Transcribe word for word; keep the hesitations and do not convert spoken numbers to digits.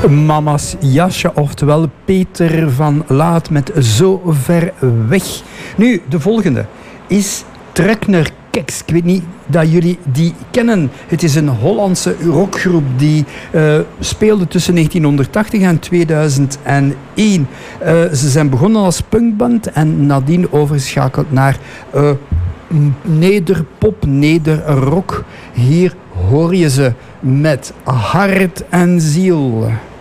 Mama's jasje, oftewel Peter van Laat met Zo ver weg. Nu, de volgende is Trekner Keks. Ik weet niet dat jullie die kennen. Het is een Hollandse rockgroep die uh, speelde tussen negentienhonderdtachtig en tweeduizend één. Uh, ze zijn begonnen als punkband en nadien overschakeld naar uh, nederpop, nederrock. Hier hoor je ze met hart en ziel.